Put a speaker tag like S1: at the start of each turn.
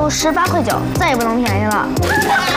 S1: 18.9块，再也不能便宜了。